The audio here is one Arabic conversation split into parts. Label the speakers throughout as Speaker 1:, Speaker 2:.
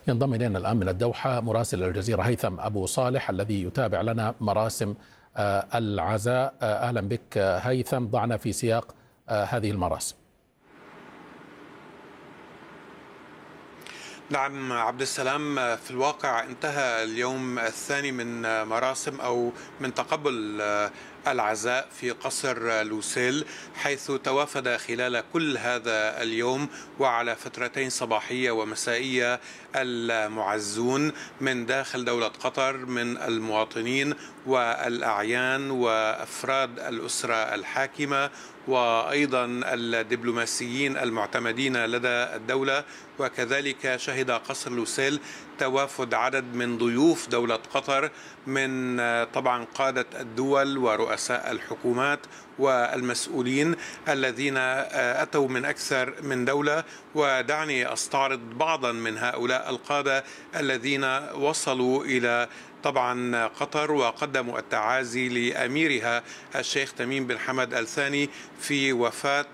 Speaker 1: ينضم إلينا الآن من الدوحة مراسل الجزيرة هيثم أبو صالح الذي يتابع لنا مراسم العزاء. أهلا بك هيثم، ضعنا في سياق هذه المراسم.
Speaker 2: نعم عبد السلام، في الواقع انتهى اليوم الثاني من مراسم أو من تقبل العزاء في قصر لوسيل، حيث توافد خلال كل هذا اليوم وعلى فترتين صباحية ومسائية المعزون من داخل دولة قطر من المواطنين والأعيان وأفراد الأسرة الحاكمة وأيضا الدبلوماسيين المعتمدين لدى الدولة. وكذلك شهد قصر لوسيل توافد عدد من ضيوف دولة قطر من طبعا قادة الدول ورؤساء الحكومات والمسؤولين الذين أتوا من أكثر من دولة. ودعني أستعرض بعضا من هؤلاء القادة الذين وصلوا إلى طبعا قطر وقدموا التعازي لأميرها الشيخ تميم بن حمد الثاني في وفاة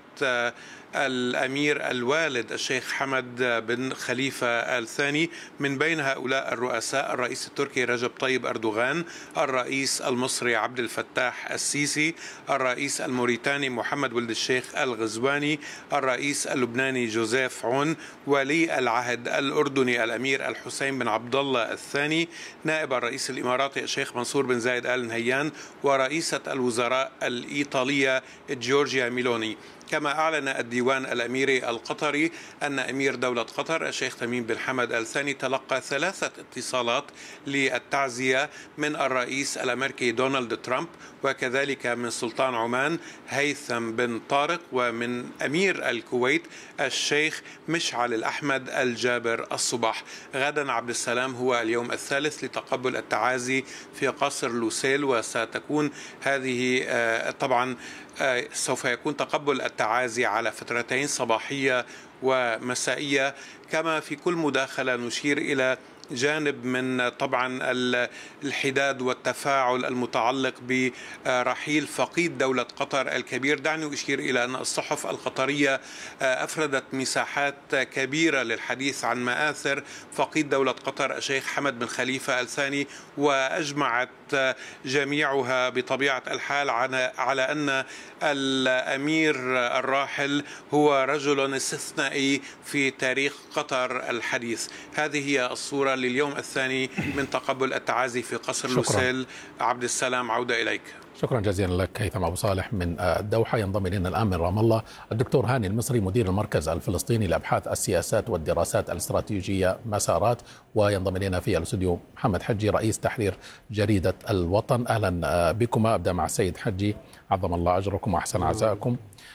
Speaker 2: الأمير الوالد الشيخ حمد بن خليفة الثاني. من بين هؤلاء الرؤساء الرئيس التركي رجب طيب أردوغان، الرئيس المصري عبد الفتاح السيسي، الرئيس الموريتاني محمد ولد الشيخ الغزواني، الرئيس اللبناني جوزيف عون، ولي العهد الأردني الأمير الحسين بن عبد الله الثاني، نائب الرئيس الإماراتي الشيخ منصور بن زايد آل نهيان، ورئيسة الوزراء الإيطالية جورجيا ميلوني. كما أعلن الديوان الأميري القطري أن أمير دولة قطر الشيخ تميم بن حمد الثاني تلقى 3 اتصالات للتعزية من الرئيس الأمريكي دونالد ترامب، وكذلك من سلطان عمان هيثم بن طارق، ومن أمير الكويت الشيخ مشعل الأحمد الجابر الصباح. غدا عبد السلام هو اليوم الثالث لتقبل التعازي في قصر لوسيل، وستكون هذه طبعا سوف يكون تقبل التعازي على فترتين صباحية ومسائية. كما في كل مداخلة نشير إلى جانب من طبعا الحداد والتفاعل المتعلق برحيل فقيد دولة قطر الكبير. دعني أشير إلى أن الصحف القطرية أفردت مساحات كبيرة للحديث عن مآثر فقيد دولة قطر الشيخ حمد بن خليفة الثاني، وأجمعت جميعها بطبيعة الحال على أن الأمير الراحل هو رجل استثنائي في تاريخ قطر الحديث. هذه هي الصورة لليوم الثاني من تقبل التعازي في قصر لوسيل. عبد السلام، عودة إليك.
Speaker 1: شكرا جزيلا لك هيثم أبو صالح من الدوحة. ينضم إلينا الآن من رام الله الدكتور هاني المصري مدير المركز الفلسطيني لأبحاث السياسات والدراسات الاستراتيجية مسارات، وينضم إلينا في الاستوديو محمد حجي رئيس تحرير جريدة الوطن. أهلا بكما. أبدأ مع السيد حجي، عظم الله أجركم وأحسن عزاءكم.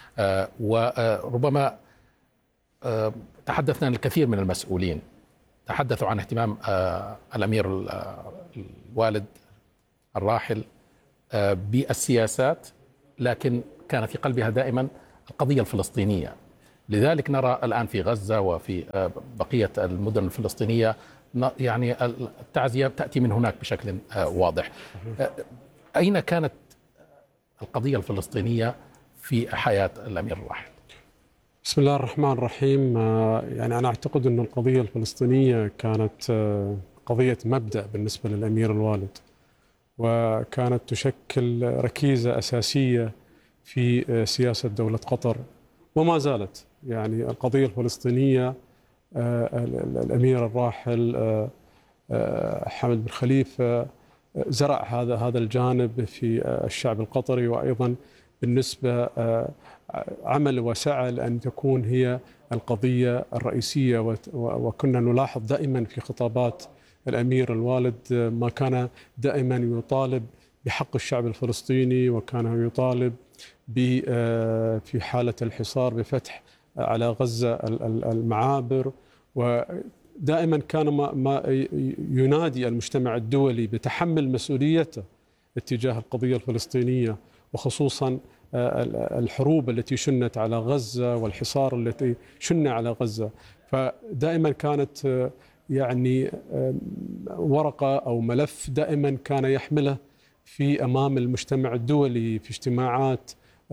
Speaker 1: وربما تحدثنا الكثير من المسؤولين تحدثوا عن اهتمام الأمير الوالد الراحل بالسياسات، لكن كان في قلبها دائما القضية الفلسطينية. لذلك نرى الآن في غزة وفي بقية المدن الفلسطينية يعني التعزية تأتي من هناك بشكل واضح. أين كانت القضية الفلسطينية في حياة الأمير الراحل؟
Speaker 3: بسم الله الرحمن الرحيم. يعني أنا أعتقد أن القضية الفلسطينية كانت قضية مبدأ بالنسبة للأمير الوالد، وكانت تشكل ركيزة أساسية في سياسة دولة قطر وما زالت. يعني القضية الفلسطينية الأمير الراحل حمد بن خليفة زرع هذا الجانب في الشعب القطري، وأيضا بالنسبة عمل وسعى لأن تكون هي القضية الرئيسية. وكنا نلاحظ دائما في خطابات الأمير الوالد ما كان دائما يطالب بحق الشعب الفلسطيني، وكان يطالب في حالة الحصار بفتح على غزة المعابر، ودائما كان ما ينادي المجتمع الدولي بتحمل مسؤوليته اتجاه القضية الفلسطينية، وخصوصا الحروب التي شنت على غزة والحصار التي شن على غزة. فدائما كانت يعني ورقة أو ملف دائما كان يحمله في أمام المجتمع الدولي في اجتماعات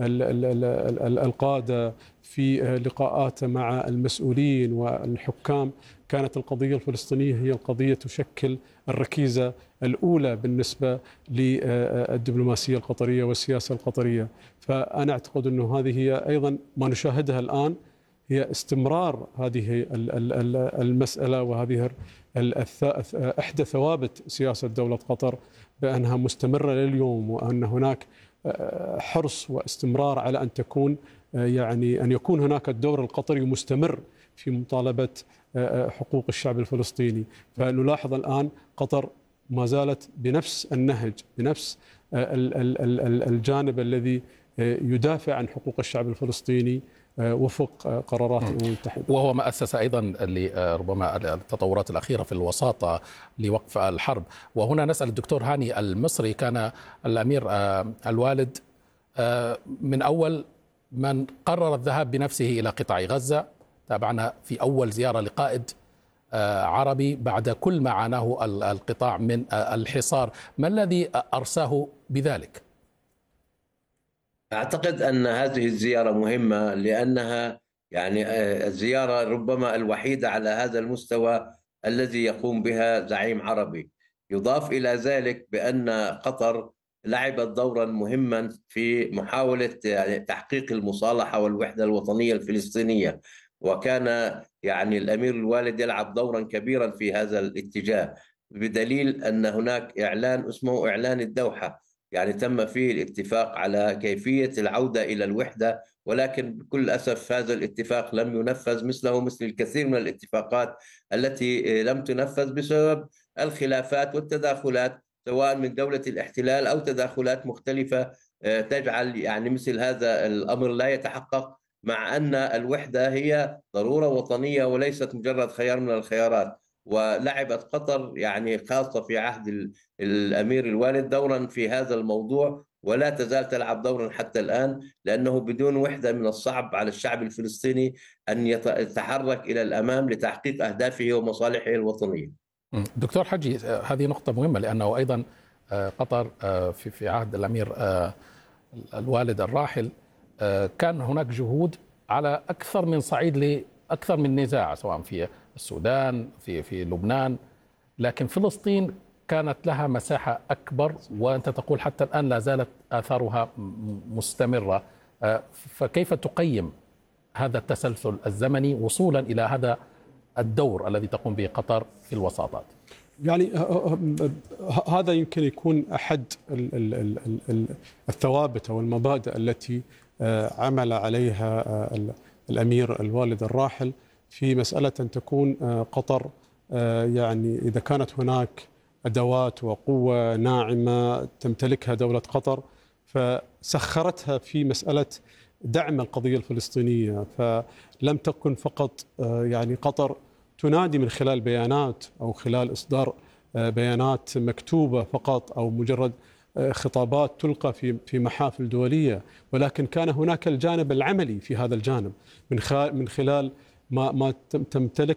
Speaker 3: القادة، في لقاءات مع المسؤولين والحكام، كانت القضية الفلسطينية هي القضية تشكل الركيزة الأولى بالنسبة للدبلوماسية القطرية والسياسة القطرية. فأنا أعتقد أنه هذه هي أيضا ما نشاهدها الآن، هي استمرار هذه المسألة، وهذه إحدى ثوابت سياسة دولة قطر بأنها مستمرة لليوم، وأن هناك حرص واستمرار على أن تكون أن يكون هناك الدور القطري مستمر في مطالبة حقوق الشعب الفلسطيني. فنلاحظ الآن قطر ما زالت بنفس النهج، بنفس الجانب الذي يدافع عن حقوق الشعب الفلسطيني وفق قرارات الأمم المتحدة،
Speaker 1: وهو ما أسس أيضا ربما التطورات الأخيرة في الوساطة لوقف الحرب. وهنا نسأل الدكتور هاني المصري، كان الأمير الوالد من أول من قرر الذهاب بنفسه إلى قطاع غزة. تابعنا في أول زيارة لقائد عربي بعد كل ما عاناه القطاع من الحصار. ما الذي أرساه بذلك؟
Speaker 4: أعتقد أن هذه الزيارة مهمة، لأنها الزيارة ربما الوحيدة على هذا المستوى الذي يقوم بها زعيم عربي. يضاف إلى ذلك بأن قطر لعبت دورا مهما في محاولة تحقيق المصالحة والوحدة الوطنية الفلسطينية، وكان الأمير الوالد يلعب دورا كبيرا في هذا الاتجاه، بدليل أن هناك إعلان اسمه إعلان الدوحة، تم فيه الاتفاق على كيفية العودة إلى الوحدة، ولكن بكل أسف هذا الاتفاق لم ينفذ، مثل الكثير من الاتفاقات التي لم تنفذ بسبب الخلافات والتداخلات، سواء من دولة الاحتلال أو تداخلات مختلفة تجعل مثل هذا الأمر لا يتحقق، مع أن الوحدة هي ضرورة وطنية وليست مجرد خيار من الخيارات. ولعبت قطر خاصة في عهد الأمير الوالد دورا في هذا الموضوع، ولا تزال تلعب دورا حتى الآن، لأنه بدون وحدة من الصعب على الشعب الفلسطيني أن يتحرك إلى الأمام لتحقيق أهدافه ومصالحه الوطنية.
Speaker 1: دكتور حجي، هذه نقطة مهمة، لأنه أيضا قطر في عهد الأمير الوالد الراحل كان هناك جهود على أكثر من صعيد لأكثر من نزاع، سواء في السودان، في لبنان، لكن فلسطين كانت لها مساحة أكبر، وأنت تقول حتى الآن لا زالت آثارها مستمرة. فكيف تقيم هذا التسلسل الزمني وصولا إلى هذا الدور الذي تقوم به قطر في الوساطات؟
Speaker 3: هذا يمكن يكون أحد الثوابت أو المبادئ التي عمل عليها الأمير الوالد الراحل في مسألة أن تكون قطر إذا كانت هناك أدوات وقوة ناعمة تمتلكها دولة قطر، فسخرتها في مسألة دعم القضية الفلسطينية. فلم تكن فقط قطر تنادي من خلال بيانات أو خلال إصدار بيانات مكتوبة فقط، أو مجرد خطابات تلقى في محافل دولية، ولكن كان هناك الجانب العملي في هذا الجانب من خلال ما تمتلك